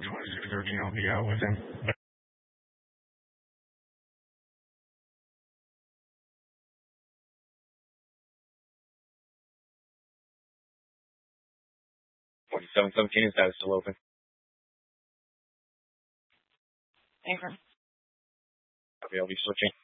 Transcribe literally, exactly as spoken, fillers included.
Or, you know, be out with him. But forty-seven seventeen, is that still open? Affirm. Okay, I'll be switching.